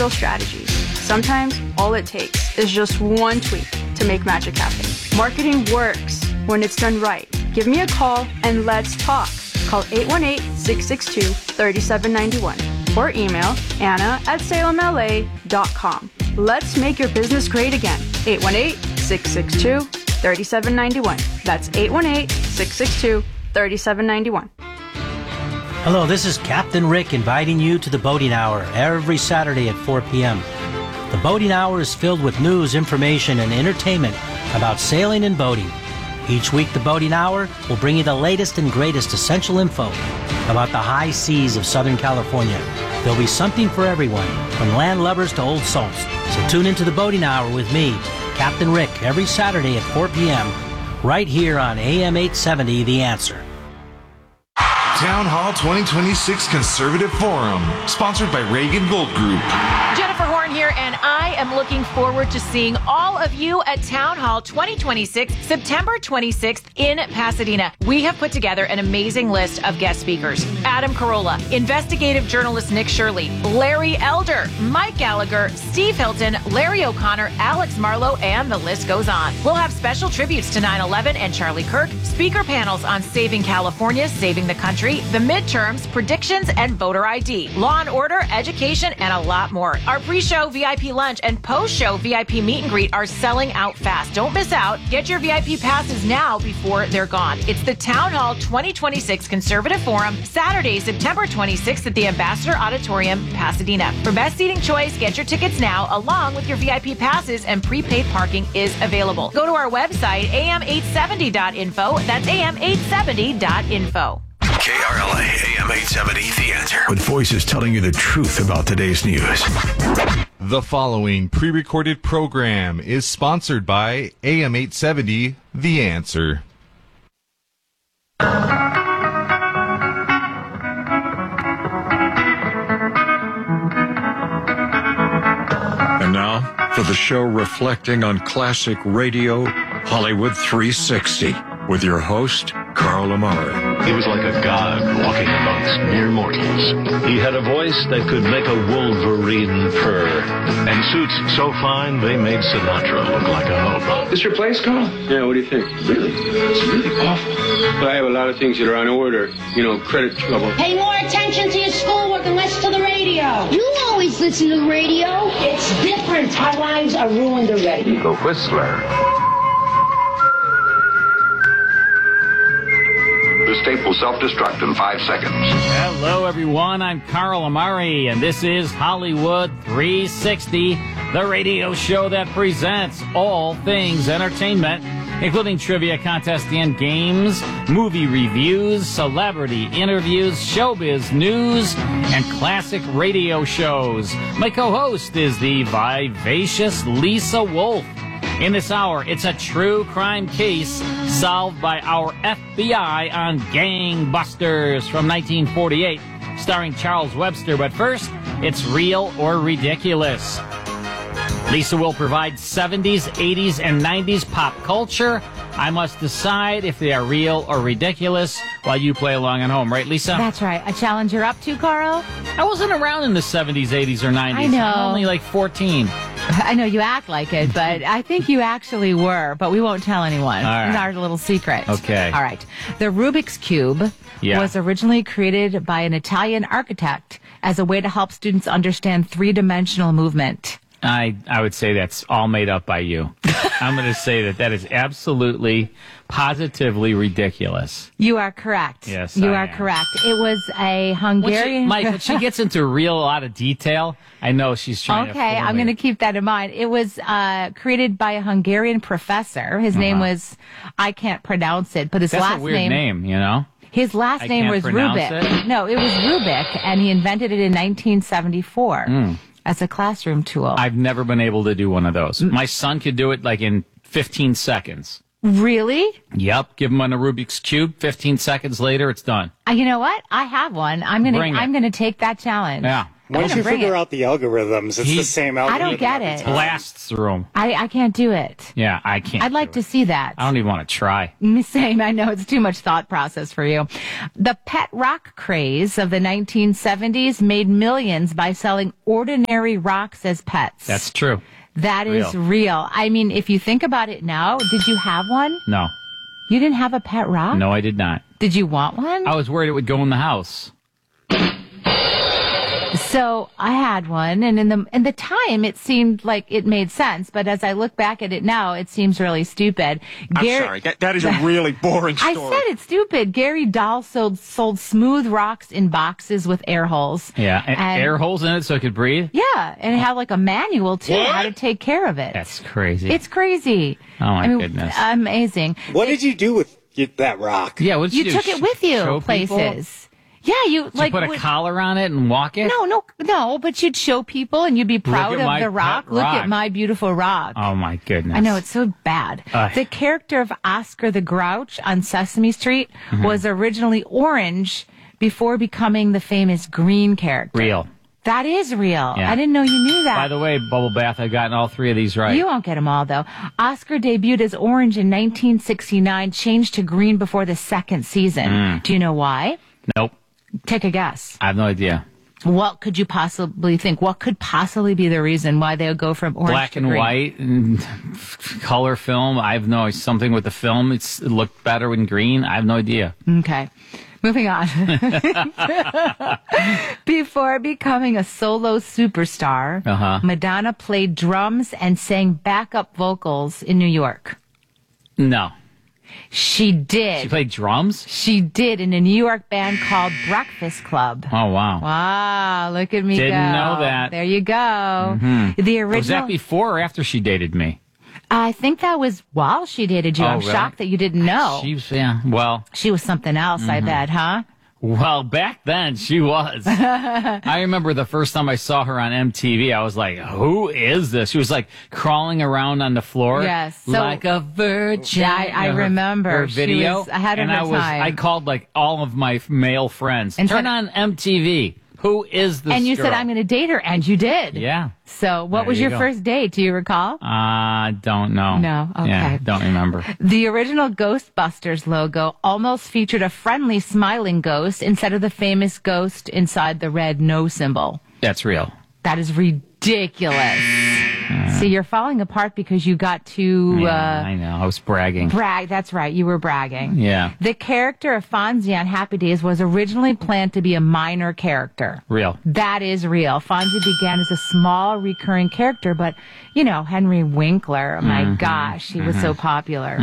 strategies. Sometimes all it takes is just one tweak to make magic happen. Marketing works when it's done right. Give me a call and let's talk. Call 818-662-3791 or email anna@salemla.com. Let's make your business great again. 818-662-3791. That's 818-662-3791. Hello, this is Captain Rick inviting you to the Boating Hour every Saturday at 4 p.m. The Boating Hour is filled with news, information, and entertainment about sailing and boating. Each week, the Boating Hour will bring you the latest and greatest essential info about the high seas of Southern California. There'll be something for everyone, from land lovers to old salts. So tune into the Boating Hour with me, Captain Rick, every Saturday at 4 p.m., right here on AM 870, The Answer. Town Hall 2026 Conservative Forum, sponsored by Reagan Gold Group. Jennifer Horn here, and I am looking forward to seeing all of you at Town Hall 2026, September 26th in Pasadena. We have put together an amazing list of guest speakers. Adam Carolla, investigative journalist Nick Shirley, Larry Elder, Mike Gallagher, Steve Hilton, Larry O'Connor, Alex Marlowe, and the list goes on. We'll have special tributes to 9/11 and Charlie Kirk, speaker panels on saving California, saving the country, the midterms, predictions, and voter ID, law and order, education, and a lot more. Our pre-show VIP lunch and post-show VIP meet and greet are selling out fast. Don't miss out. Get your VIP passes now before they're gone. It's the Town Hall 2026 Conservative Forum, Saturday, September 26th at the Ambassador Auditorium, Pasadena. For best seating choice, get your tickets now, along with your VIP passes, and prepaid parking is available. Go to our website, am870.info. That's am870.info. KRLA AM 870, The Answer. With voices telling you the truth about today's news. The following pre-recorded program is sponsored by AM 870, The Answer. And now, for the show reflecting on classic radio, Hollywood 360, with your host, Carl Amari. He was like a god walking amongst mere mortals. He had a voice that could make a wolverine purr, and suits so fine they made Sinatra look like a hobo. This your place, Carl? Yeah, what do you think? Really? It's really awful. But I have a lot of things that are on order. You know, credit trouble. Pay more attention to your schoolwork and less to the radio. You always listen to the radio. It's different. Our lives are ruined already. The Whistler. This tape will self-destruct in 5 seconds. Hello, everyone. I'm Carl Amari, and this is Hollywood 360, the radio show that presents all things entertainment, including trivia contests and games, movie reviews, celebrity interviews, showbiz news, and classic radio shows. My co-host is the vivacious Lisa Wolf. In this hour, it's a true crime case solved by our FBI on Gangbusters from 1948, starring Charles Webster. But first, it's Real or Ridiculous. Lisa will provide 70s, 80s, and 90s pop culture. I must decide if they are real or ridiculous while you play along at home. Right, Lisa? That's right. A challenge you're up to, Carl? I wasn't around in the 70s, 80s, or 90s. I know. I'm only like 14. I know you act like it, but I think you actually were, but we won't tell anyone. All right. It's our little secret. Okay. All right. The Rubik's Cube was originally created by an Italian architect as a way to help students understand three-dimensional movement. I would say that's all made up by you. I'm going to say that is absolutely, positively ridiculous. You are correct. Yes, you I are am. correct. It was a Hungarian... When she gets into a lot of detail, I know she's trying to fool me. Okay, I'm going to keep that in mind. It was created by a Hungarian professor. His name was... I can't pronounce it, but his That's last a weird name, you know? His last name was Rubik. It? No, it was Rubik, and he invented it in 1974 as a classroom tool. I've never been able to do one of those. My son could do it like in 15 seconds. Really? Yep. Give him on a Rubik's Cube. 15 seconds later, it's done. You know what? I have one. I'm gonna take that challenge. Yeah. Once you figure out the algorithms, it's the same algorithm. I don't get it. Blasts through them. I can't do it. Yeah, I can't. I'd like to see that. I don't even want to try. Same. I know it's too much thought process for you. The pet rock craze of the 1970s made millions by selling ordinary rocks as pets. That's true. That is real. I mean, if you think about it now, did you have one? No. You didn't have a pet rock? No, I did not. Did you want one? I was worried it would go in the house. So I had one, and in the time it seemed like it made sense, but as I look back at it now, it seems really stupid. I'm sorry, that is a really boring story. I said it's stupid. Gary Dahl sold smooth rocks in boxes with air holes. Yeah, and air holes in it so it could breathe? Yeah, and it had like a manual too, how to take care of it. That's crazy. It's crazy. Oh my goodness. Amazing. What did you do with that rock? Yeah, what did you do? You took it with you Show places. People? Yeah, you Did you put a collar on it and walk it? No, but you'd show people and you'd be proud of the rock. Pet Look rock. at my beautiful rock. Oh my goodness. I know, it's so bad. The character of Oscar the Grouch on Sesame Street was originally orange before becoming the famous green character. Real. That is real. Yeah. I didn't know you knew that. By the way, Bubble Bath, I've gotten all three of these right. You won't get them all, though. Oscar debuted as orange in 1969, changed to green before the second season. Do you know why? Nope. Take a guess. I have no idea. What could you possibly think? What could possibly be the reason why they would go from orange Black to and green? white and color film. I have no something with the film. It looked better in green. I have no idea. Okay. Moving on. Before becoming a solo superstar, Madonna played drums and sang backup vocals in New York. No. She did. She played drums? She did in a New York band called Breakfast Club. Oh, wow. Wow, look at me go. Didn't know that. There you go. Mm-hmm. The original. Was that before or after she dated me? I think that was while she dated you. I'm really? shocked that you didn't know. She was, well. She was something else, I bet, huh? Well, back then she was. I remember the first time I saw her on MTV, I was like, who is this? She was like crawling around on the floor. Yes. So, like a virgin. Yeah, I remember. Her video. She was ahead of and her time. I called like all of my male friends. And turn on MTV. Who is this And you girl? said, I'm going to date her, and you did. Yeah. So what There was you your go. first date? Do you recall? Don't know. No, okay. Yeah, don't remember. The original Ghostbusters logo almost featured a friendly, smiling ghost instead of the famous ghost inside the red no symbol. That's real. That is ridiculous. See, you're falling apart because you got to... Yeah, I know. I was bragging. Brag. That's right. You were bragging. Yeah. The character of Fonzie on Happy Days was originally planned to be a minor character. Real. That is real. Fonzie began as a small recurring character, but, you know, Henry Winkler, oh my gosh, he was so popular.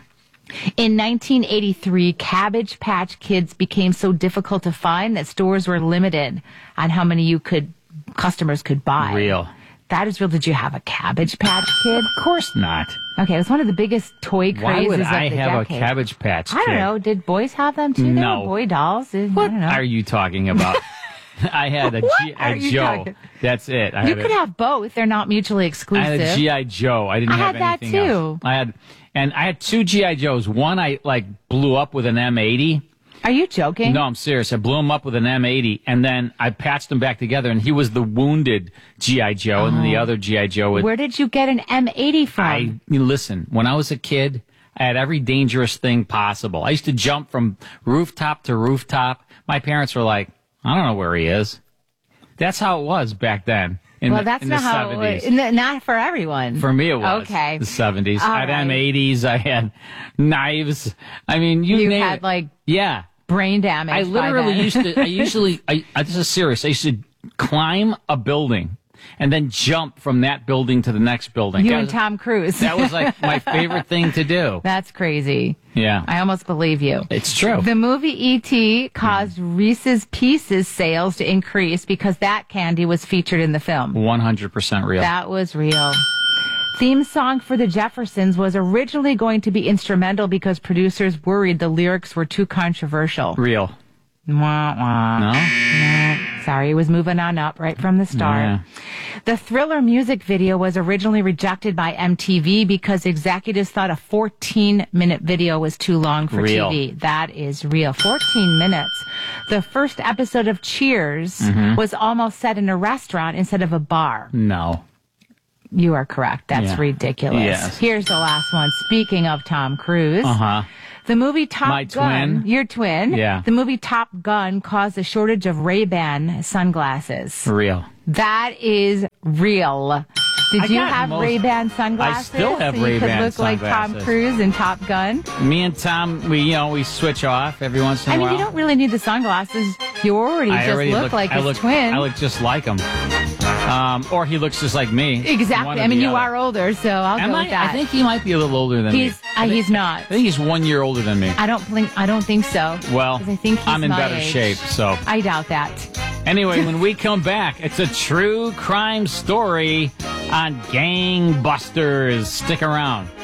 In 1983, Cabbage Patch Kids became so difficult to find that stores were limited on how many customers could buy. Real. That is real. Did you have a Cabbage Patch Kid? Of course not. Okay, it was one of the biggest toy crazes Why would of I the have decade. a Cabbage Patch Kid? I don't know. Did boys have them too? They No. were boy dolls. What I don't know. are you talking about? I had a are you Joe. talking- That's it. You could have both. They're not mutually I exclusive. had a G.I. Joe. I didn't I have had that anything too. else. I had two G.I. Joes. One I blew up with an M80. Are you joking? No, I'm serious. I blew him up with an M80, and then I patched them back together, and he was the wounded G.I. Joe, and then the other G.I. Joe with... Where did you get an M80 from? Listen, when I was a kid, I had every dangerous thing possible. I used to jump from rooftop to rooftop. My parents were like, I don't know where he is. That's how it was back then. That's in not the how 70s. not for everyone. For me, it was. Okay. The 70s. All I had right. M80s. I had knives. I mean, you name had it. Yeah. brain damage. I literally by then. this is serious. I used to climb a building and then jump from that building to the next building. You That and was- Tom Cruise. That was like my favorite thing to do. That's crazy. Yeah. I almost believe you. It's true. The movie E.T. caused Reese's Pieces sales to increase because that candy was featured in the film. 100% real. That was real. Theme song for the Jeffersons was originally going to be instrumental because producers worried the lyrics were too controversial. Real. Wah, wah. No? No. Sorry, it was moving on up right from the start. Yeah. The Thriller music video was originally rejected by MTV because executives thought a 14-minute video was too long for Real. TV. That is real. 14 minutes. The first episode of Cheers was almost set in a restaurant instead of a bar. No. You are correct. That's Yeah. ridiculous. Yes. Here's the last one. Speaking of Tom Cruise. The movie Top My Gun. twin. Your twin. Yeah. The movie Top Gun caused a shortage of Ray-Ban sunglasses. Real. That is real. Did you got have most- Ray-Ban sunglasses? I still have so you Ray-Ban could look like Tom sunglasses. Cruise in Top Gun? Me and Tom, we switch off every once in a I mean, while. you don't really need the sunglasses. You already look like his twin. I look just like him. Or he looks just like me. One Exactly. or I mean, the you other. are older, so I'll Am go I? with that. I think he might be a little older than me. He's not. I think he's 1 year older than me. I don't think so. Well, 'Cause I think he's I'm in my better age. shape, so. I doubt that. Anyway, when we come back, it's a true crime story on gangbusters. Stick around.